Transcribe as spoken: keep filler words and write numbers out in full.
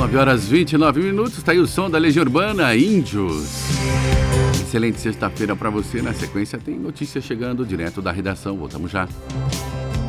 nove horas e vinte e nove minutos, tá aí o som da Legião Urbana, Índios. Excelente sexta-feira para você. Na sequência tem notícias chegando direto da redação. Voltamos já.